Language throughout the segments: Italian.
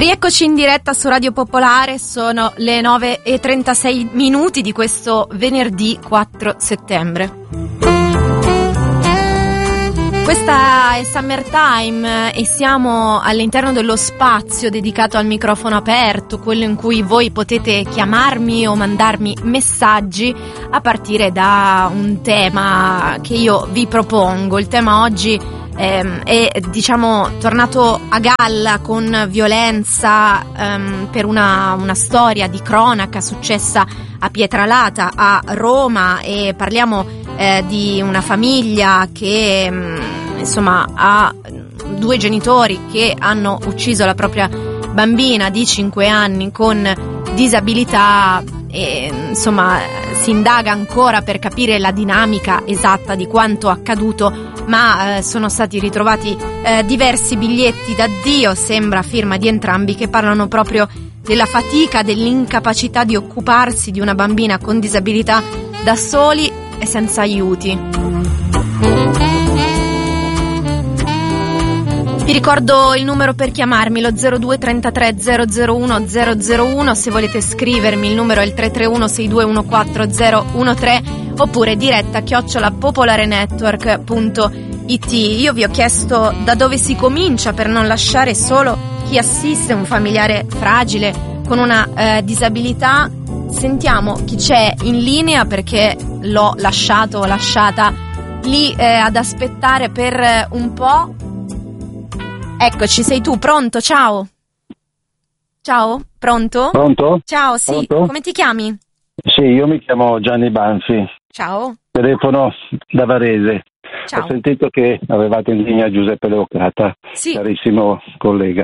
Rieccoci in diretta su Radio Popolare, sono le 9:36 di questo venerdì 4 settembre. Questa è Summertime e siamo all'interno dello spazio dedicato al microfono aperto, quello in cui voi potete chiamarmi o mandarmi messaggi a partire da un tema che io vi propongo. Il tema oggi è tornato a galla con violenza per una storia di cronaca successa a Pietralata, a Roma, e parliamo di una famiglia che ha due genitori che hanno ucciso la propria bambina di 5 anni con disabilità e si indaga ancora per capire la dinamica esatta di quanto accaduto, ma sono stati ritrovati diversi biglietti d'addio, sembra a firma di entrambi, che parlano proprio della fatica, dell'incapacità di occuparsi di una bambina con disabilità da soli e senza aiuti. Vi ricordo il numero per chiamarmi, lo 02 33 001 001, se volete scrivermi il numero è il 331 6214013 oppure diretta @popolarenetwork.it. Io vi ho chiesto da dove si comincia per non lasciare solo chi assiste un familiare fragile con una disabilità. Sentiamo chi c'è in linea, perché l'ho lasciato o lasciata lì ad aspettare per un po'. Eccoci, sei tu, pronto? Ciao. Ciao, pronto? Pronto? Ciao, sì. Pronto? Come ti chiami? Sì, io mi chiamo Gianni Banfi. Ciao. Telefono da Varese. Ciao. Ho sentito che avevate in linea Giuseppe Leocata, Sì. carissimo collega.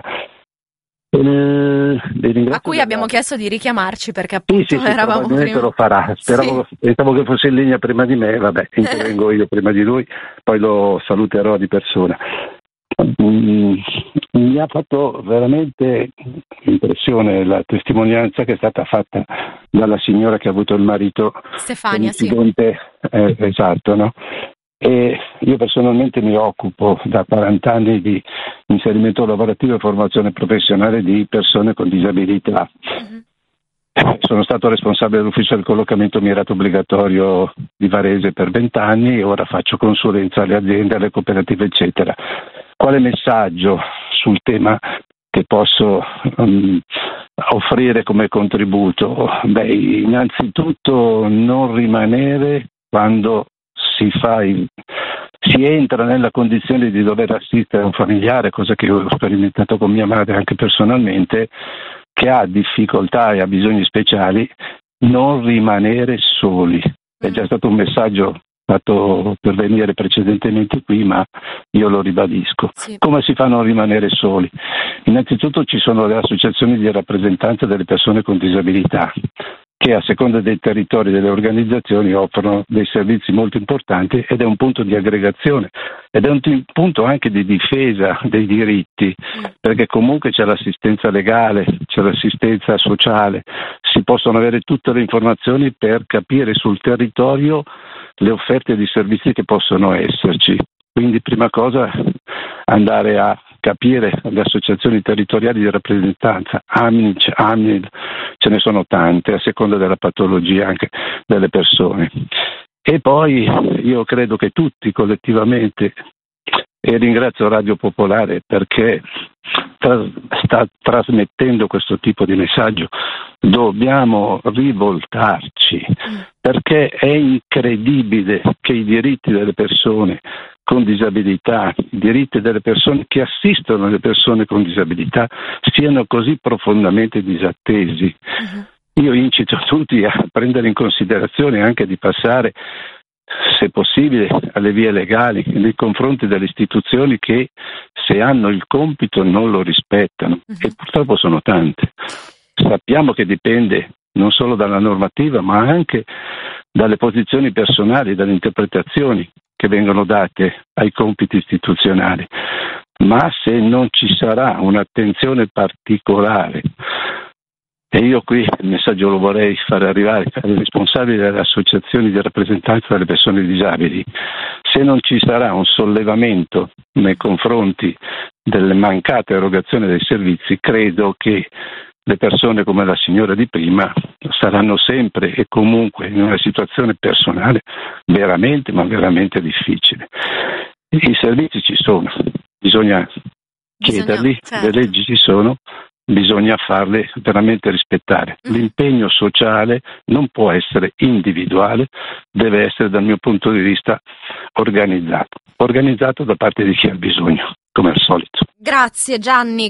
A cui abbiamo chiesto di richiamarci perché appunto sì, eravamo probabilmente prima. lo farà. Pensavo che fosse in linea prima di me, vabbè, intervengo io prima di lui, poi lo saluterò di persona. Mi ha fatto veramente impressione la testimonianza che è stata fatta dalla signora che ha avuto il marito Stefania, sì. Esatto, no? E io personalmente mi occupo da 40 anni di inserimento lavorativo e formazione professionale di persone con disabilità. Mm-hmm. Sono stato responsabile dell'ufficio del collocamento mirato obbligatorio di Varese per 20 anni e ora faccio consulenza alle aziende, alle cooperative, eccetera. Quale messaggio sul tema che posso offrire come contributo? Beh, innanzitutto non rimanere quando si entra nella condizione di dover assistere a un familiare, cosa che io ho sperimentato con mia madre anche personalmente, che ha difficoltà e ha bisogni speciali, non rimanere soli. È già stato un messaggio fatto pervenire precedentemente qui, ma io lo ribadisco. Sì. Come si fa a non rimanere soli? Innanzitutto ci sono le associazioni di rappresentanza delle persone con disabilità, che a seconda dei territori e delle organizzazioni offrono dei servizi molto importanti ed è un punto di aggregazione ed è un punto anche di difesa dei diritti, perché comunque c'è l'assistenza legale, c'è l'assistenza sociale, si possono avere tutte le informazioni per capire sul territorio le offerte di servizi che possono esserci. Quindi prima cosa andare a capire le associazioni territoriali di rappresentanza, AMIL, ce ne sono tante a seconda della patologia anche delle persone. E poi io credo che tutti collettivamente, e ringrazio Radio Popolare perché sta trasmettendo questo tipo di messaggio, dobbiamo rivoltarci, perché è incredibile che i diritti delle persone con disabilità, i diritti delle persone che assistono le persone con disabilità siano così profondamente disattesi. Io incito tutti a prendere in considerazione anche di passare, se possibile, alle vie legali nei confronti delle istituzioni che, se hanno il compito, non lo rispettano, e purtroppo sono tante. Sappiamo che dipende non solo dalla normativa, ma anche dalle posizioni personali, dalle interpretazioni che vengono date ai compiti istituzionali. Ma se non ci sarà un'attenzione particolare E io qui il messaggio lo vorrei fare arrivare ai responsabili delle associazioni di rappresentanza delle persone disabili. Se non ci sarà un sollevamento nei confronti delle mancate erogazioni dei servizi, credo che le persone come la signora di prima saranno sempre e comunque in una situazione personale veramente, ma veramente difficile. I servizi ci sono, bisogna chiederli, certo. Le leggi ci sono, bisogna farle veramente rispettare. L'impegno sociale non può essere individuale, deve essere dal mio punto di vista organizzato da parte di chi ha bisogno, come al solito. Grazie Gianni.